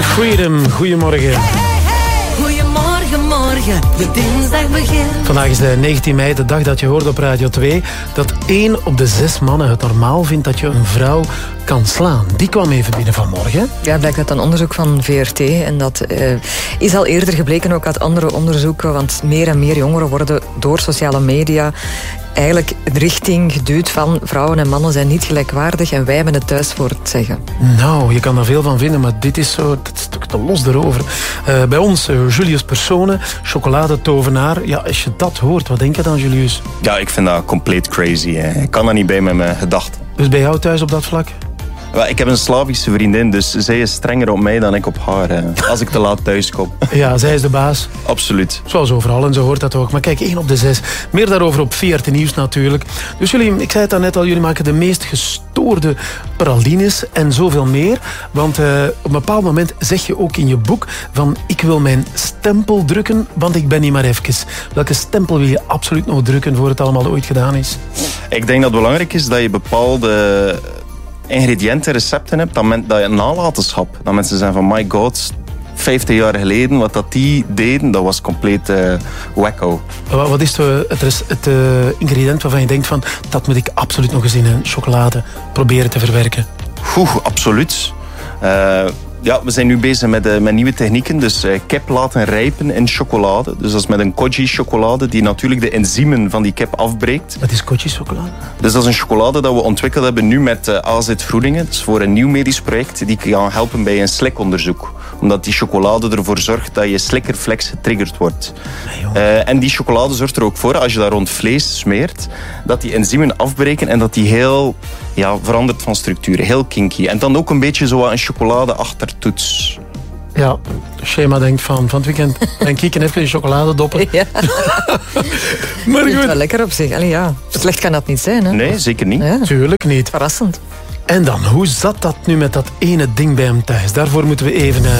Freedom, goedemorgen. Goedemorgen, morgen, de dinsdag begint. Vandaag is de 19 mei, de dag dat je hoort op Radio 2... dat 1 op de 6 mannen het normaal vindt dat je een vrouw kan slaan. Die kwam even binnen vanmorgen. Ja, blijkt uit een onderzoek van VRT. En dat is al eerder gebleken ook uit andere onderzoeken. Want meer en meer jongeren worden door sociale media eigenlijk de richting geduwd van vrouwen en mannen zijn niet gelijkwaardig en wij hebben het thuis voor het zeggen. Nou, je kan daar veel van vinden, maar dit is zo, dat is toch te los erover. Bij ons, Julius Persone, chocoladetovenaar. Ja, als je dat hoort, wat denk je dan, Julius? Ja, ik vind dat compleet crazy. Hè. Ik kan daar niet bij met mijn gedachten. Dus bij jou thuis op dat vlak? Wel, ik heb een Slavische vriendin, dus zij is strenger op mij dan ik op haar. Als ik te laat thuis kom. Ja, zij is de baas. Absoluut. Zoals overal en zo hoort dat ook. Maar kijk, 1 op de 6. Meer daarover op VRT Nieuws natuurlijk. Dus jullie, ik zei het net al, jullie maken de meest gestoorde pralines en zoveel meer. Want op een bepaald moment zeg je ook in je boek van ik wil mijn stempel drukken, want ik ben niet maar even. Welke stempel wil je absoluut nog drukken voor het allemaal ooit gedaan is? Ik denk dat het belangrijk is dat je bepaalde ingrediënten, recepten hebt, dat je nalatenschap. Dat mensen zijn van my god, 50 jaar geleden, wat dat die deden, dat was compleet wacko. Wat is het ingrediënt waarvan je denkt van dat moet ik absoluut nog eens in een chocolade proberen te verwerken? Absoluut. Ja, we zijn nu bezig met nieuwe technieken. Dus kip laten rijpen in chocolade. Dus dat is met een koji chocolade die natuurlijk de enzymen van die kip afbreekt. Wat is koji chocolade? Dus dat is een chocolade dat we ontwikkeld hebben nu met AZ Vroedingen. Dus voor een nieuw medisch project die kan helpen bij een slikonderzoek. Omdat die chocolade ervoor zorgt dat je slikkerflex getriggerd wordt. En die chocolade zorgt er ook voor, als je dat rond vlees smeert, dat die enzymen afbreken en dat die heel verandert van structuur. Heel kinky. En dan ook een beetje zo een chocolade achtertoets. Ja, Shema denkt van het weekend en kieken even in chocolade doppen. Ja. Maar goed. Wel lekker op zich. Allee, ja. Slecht kan dat niet zijn, hè? Nee, zeker niet. Ja. Tuurlijk niet. Verrassend. En dan, hoe zat dat nu met dat ene ding bij hem thuis? Daarvoor moeten we even